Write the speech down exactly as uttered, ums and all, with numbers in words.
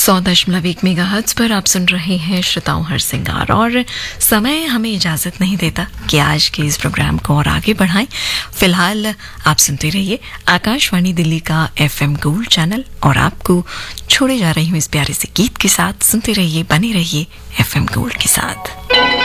सौ दशमलव एक मेगाहर्ट्ज पर आप सुन रहे हैं श्रोताओं हर सिंगार, और समय हमें इजाजत नहीं देता कि आज के इस प्रोग्राम को और आगे बढ़ाएं। फिलहाल आप सुनते रहिए आकाशवाणी दिल्ली का एफएम गोल्ड चैनल, और आपको छोड़े जा रही हूँ इस प्यारे से गीत के साथ। सुनते रहिए, बने रहिए एफएम गोल्ड के साथ।